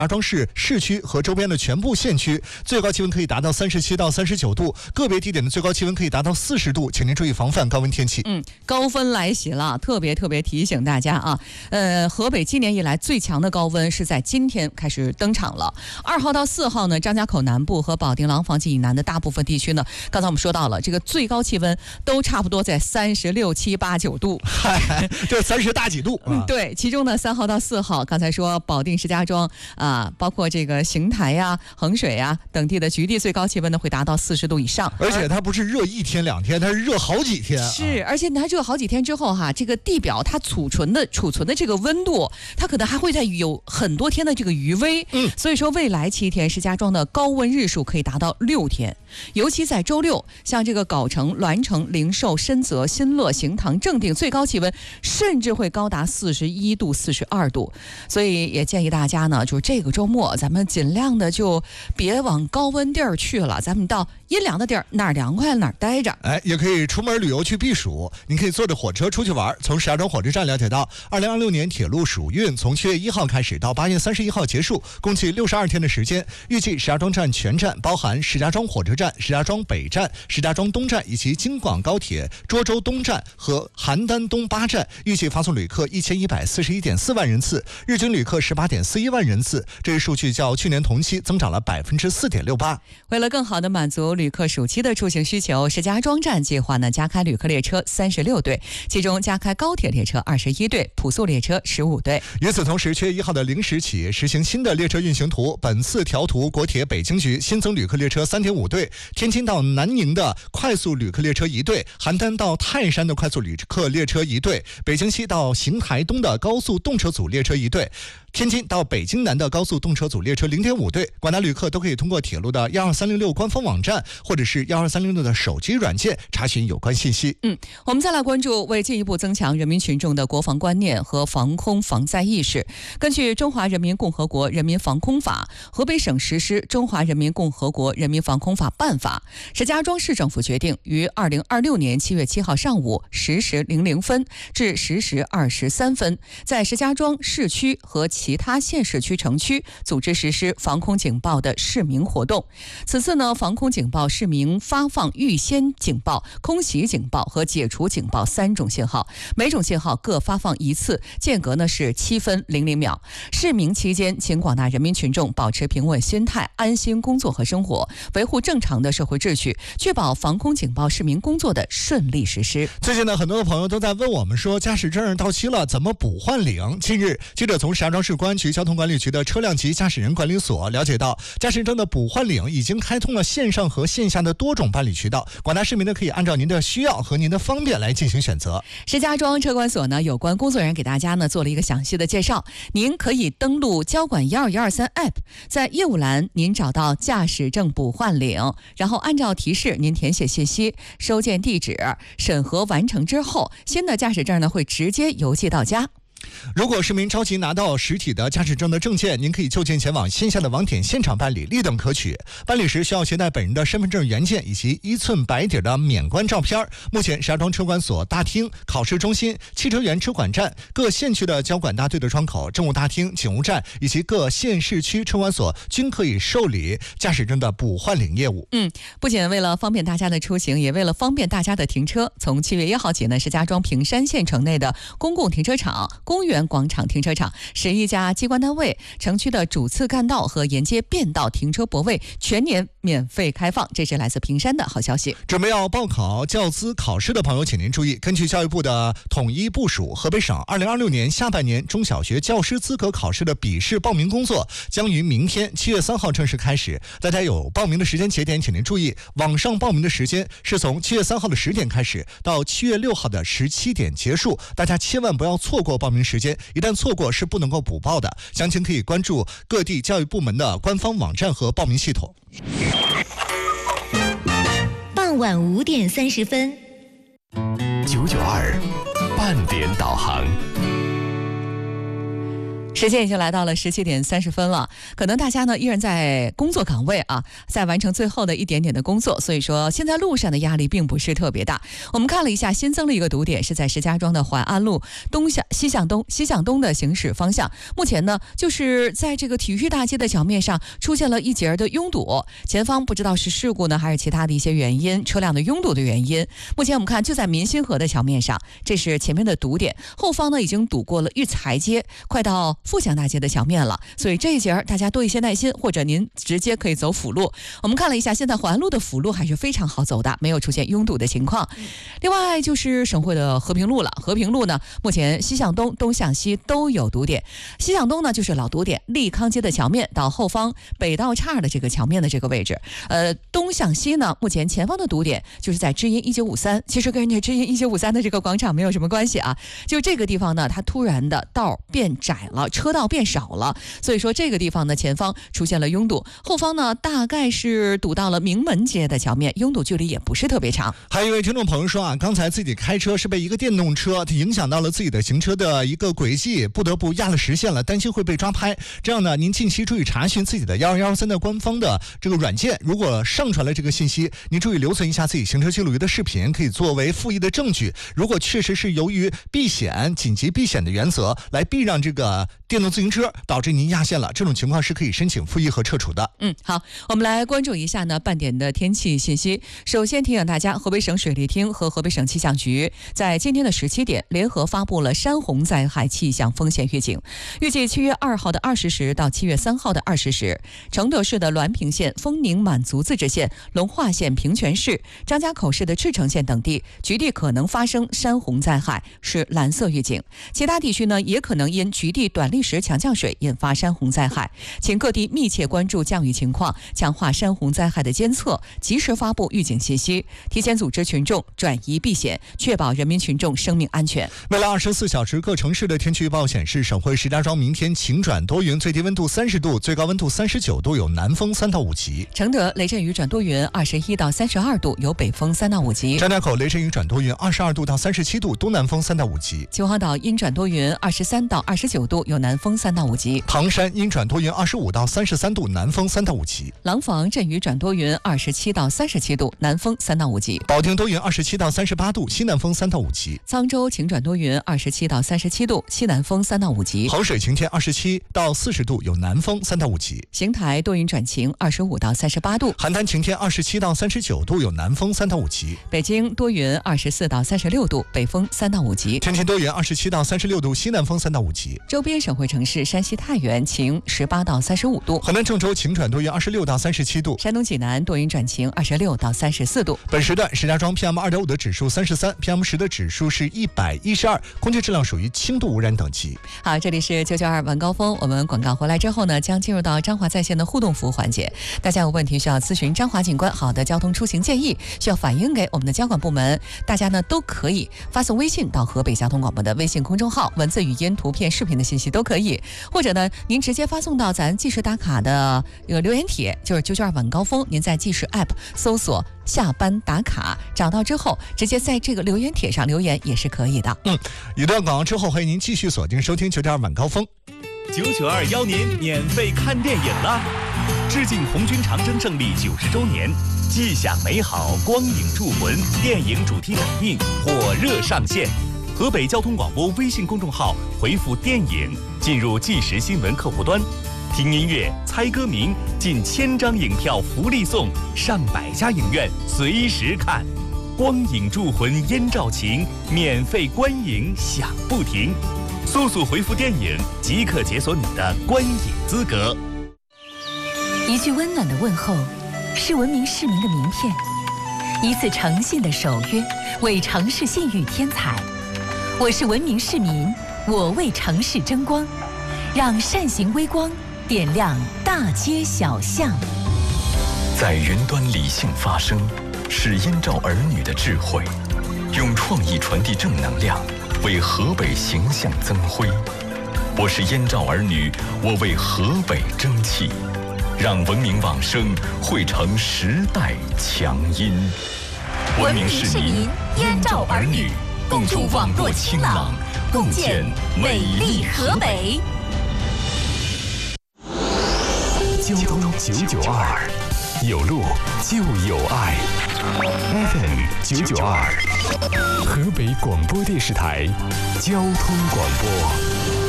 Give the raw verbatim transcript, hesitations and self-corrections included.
家庄市市区和周边的全部县区，最高气温可以达到三十七到三十九度，个别地点的最高气温可以达到四十度，请您注意防范高温天气。 嗯，高温来袭了，特别特别提醒大家啊，呃，河北今年以来最强的高温是在今天开始登场了。二号到四号呢，张家口南部和保定廊坊及以南的大部分地区呢，刚才我们说到了，这个最高气温都差不多在三十六七八九度， 嗨，这三十大几度、啊嗯？对，其中呢，三号到四号，刚才说保定、石家庄啊，包括这个邢台呀、衡水呀等地的局地最高气温呢会达到四十度以上， 而且它不是热一天两天，它是热好几天。 是，而且它热好几天之后哈，这个地表它储存的储存的这个温度，它可能还会再有很多天的这个余威。 嗯， 所以说未来七天，石家庄的高温日数可以达到六天，尤其在周六，像这个藁城、栾城、灵寿、深泽、新乐、行堂、正定，最高气温甚至会高达四十一度、四十二度。所以也建议大家呢，就是这个周末咱们尽量的就别往高温地儿去了，咱们到阴凉的地儿，哪儿凉快哪儿待着。 哎，也可以出门旅游去避暑。您可以坐着火车出去玩。从石家庄火车站了解到，二零二六年铁路暑运从七月一号开始到八月三十一号结束，共计六十二天的时间。预计石家庄站全站，包含石家庄火车站、石家庄北站、石家庄东站以及京广高铁涿州东站和邯郸东八站，预计发送旅客一千一百四十一点四万人次，日均旅客十八点四一万人次。这一数据较去年同期增长了百分之四点六八。 为了更好的满足旅客暑期的出行需求，石家庄站计划呢加开旅客列车三十六对，其中加开高铁列车二十一对，普速列车十五对。 与此同时，七月一号的零时起实行新的列车运行图，本次调图国铁北京局新增旅客列车三点五对，天津到南宁的快速旅客列车一对，邯郸到泰山的快速旅客列车一对，北京西到邢台东的高速动车组列车一对，天津到北京南的高速动车组列车 零点五对。广大旅客都可以通过铁路的一二三零六官方网站或者是一二三零六的手机软件查询有关信息。 嗯，我们再来关注，为进一步增强人民群众的国防观念和防空防灾意识，根据《中华人民共和国人民防空法》，河北省实施《中华人民共和国人民防空法办法》，石家庄市政府决定于二零二六年七月七号上午十时零零分至十时二十三分，在石家庄市区和其他县市区城区组织实施防空警报的市民活动。此次呢，防空警报市民发放预先警报、空袭警报和解除警报三种信号，每种信号各发放一次，间隔呢是七分零零秒。市民期间，请广大人民群众保持平稳心态，安心工作和生活，维护正常的社会秩序，确保防空警报市民工作的顺利实施。 最近呢，很多的朋友都在问我们说，驾驶证到期了怎么补换领？近日，记者从石家庄市公安局交通管理局的车辆及驾驶人管理所了解到，驾驶证的补换领已经开通了线上和线下的多种办理渠道，广大市民呢可以按照您的需要和您的方便来进行选择。 石家庄车管所呢有关工作人员给大家呢做了一个详细的介绍，您可以登录交管一二一二三 App， 在业务栏您找到驾驶证补换领，然后按照提示您填写信息、收件地址，审核完成之后，新的驾驶证呢会直接邮寄到家。 如果市民着急拿到实体的驾驶证的证件，您可以就近前往线下的网点现场办理，立等可取。办理时需要携带本人的身份证原件以及一寸白底的免冠照片。目前石家庄车管所大厅、考试中心、汽车园车管站、各县区的交管大队的窗口、政务大厅、警务站以及各县市区车管所均可以受理驾驶证的补换领业务。 嗯，不仅为了方便大家的出行，也为了方便大家的停车，从七月一号起呢，石家庄平山县城内的公共停车场、公园广场停车场、十一家机关单位、城区的主次干道和沿街便道停车泊位全年免费开放。这是来自平山的好消息。 准备要报考教资考试的朋友，请您注意，根据教育部的统一部署，河北省二零二六年下半年中小学教师资格考试的笔试报名工作将于明天七月三号正式开始。大家有报名的时间节点，请您注意，网上报名的时间是从七月三号的十点开始到七月六号的十七点结束，大家千万不要错过报名时间，一旦错过是不能够补报的。详情可以关注各地教育部门的官方网站和报名系统。 傍晚五点三十分， 九九二半点导航。 时间已经来到了十七点三十分了，可能大家呢依然在工作岗位啊，在完成最后的一点点的工作，所以说现在路上的压力并不是特别大。我们看了一下，新增了一个堵点，是在石家庄的淮安路东向西向东西向东的行驶方向。目前呢，就是在这个体育大街的桥面上出现了一节的拥堵，前方不知道是事故呢，还是其他的一些原因，车辆的拥堵的原因。目前我们看就在民心河的桥面上，这是前面的堵点，后方呢已经堵过了育才街，快到富强大街的桥面了，所以这一节大家多一些耐心，或者您直接可以走辅路。我们看了一下，现在淮安路的辅路还是非常好走的，没有出现拥堵的情况。另外就是省会的和平路了，和平路呢目前西向东、东向西都有堵点。西向东呢就是老堵点，利康街的桥面到后方北道岔的这个桥面的这个位置。呃，东向西呢，目前前方的堵点就是在知音一九五三，其实跟人家知音一九五三的这个广场没有什么关系啊，就这个地方呢，它突然的道变窄了，车道变少了，所以说这个地方呢前方出现了拥堵，后方呢大概是堵到了明门街的桥面，拥堵距离也不是特别长。 还有一位听众朋友说啊，刚才自己开车是被一个电动车影响到了自己的行车的一个轨迹，不得不压了实线了，担心会被抓拍。这样呢，您近期注意查询自己的一二一二三的官方的这个软件，如果上传了这个信息，您注意留存一下自己行车记录仪的视频，可以作为复议的证据。如果确实是由于避险、紧急避险的原则来避让这个电动自行车导致您压线了，这种情况是可以申请复议和撤除的。 嗯，好，我们来关注一下呢半点的天气信息。首先提醒大家，河北省水利厅和河北省气象局在今天的十七点联合发布了山洪灾害气象风险预警。预计七月二号的二十时到七月三号的二十时，承德市的滦平县、丰宁满族自治县、龙化县平泉市、张家口市的赤城县等地局地可能发生山洪灾害，是蓝色预警。其他地区呢也可能因局地短砾石强降水引发山洪灾害，请各地密切关注降雨情况，强化山洪灾害的监测，及时发布预警信息，提前组织群众转移避险，确保人民群众生命安全。 未来二十四小时各城市的天气预报显示，省会石家庄明天晴转多云，最低温度三十度，最高温度三十九度，有南风三到五级。 承德雷阵雨转多云，二十一到三十二度，有北风三到五级。 张家口雷阵雨转多云，二十二度到三十七度，东南风三到五级。 秦皇岛阴转多云，二十三到二十九度，有南风三到五级。 唐山阴转多云，二十五到三十三度，南风三到五级。 廊坊阵雨转多云，二十七到三十七度，南风三到五级。 保定多云，二十七到三十八度，西南风三到五级。 沧州晴转多云，二十七到三十七度，西南风三到五级。 衡水晴天，二十七到四十度，有南风三到五级。 邢台多云转晴，二十五到三十八度。 邯郸晴天，二十七到三十九度，有南风三到五级。 北京多云，二十四到三十六度，北风三到五级。 天津多云，二十七到三十六度，西南风三到五级。 周边省会城市山西太原晴，十八到三十五度。 河南郑州晴转多云，二十六到三十七度。 山东济南多云转晴，二十六到三十四度。 本时段石家庄 P M 二点五 的指数三十三 ，P M 十的指数是一百一十二，空气质量属于轻度污染等级。 好，这里是九九二晚高峰，我们广告回来之后呢，将进入到张华在线的互动服务环节。大家有问题需要咨询张华警官，好的交通出行建议需要反映给我们的交管部门，大家呢都可以发送微信到河北交通广播的微信公众号，文字、语音、图片、视频的信息都可以，或者呢您直接发送到咱计时打卡的这个留言帖，就是九九二晚高峰，您在计时 App 搜索下班打卡，找到之后直接在这个留言帖上留言也是可以的。 嗯，一段广告之后，欢迎您继续锁定收听九点二晚高峰。 九九二邀您免费看电影啦！致敬红军长征胜利九十周年，既享美好，光影铸魂电影主题展映火热上线。河北交通广播微信公众号回复电影进入即时新闻客户端，听音乐、猜歌名，近千张影票福利送，上百家影院随时看。光影铸魂燕赵情，免费观影享不停。速速回复电影，即可解锁你的观影资格。 一句温暖的问候，是文明市民的名片；一次诚信的守约，为城市信誉添彩。我是文明市民，我为城市争光，让善行微光点亮大街小巷。 在云端理性发声，是燕赵儿女的智慧，用创意传递正能量，为河北形象增辉。我是燕赵儿女，我为河北争气，让文明往生汇成时代强音。 文明市民，燕赵儿女，共筑网络清朗，共建美丽河北。 交通九九二，有路就有爱。F M 九九二，河北广播电视台交通广播。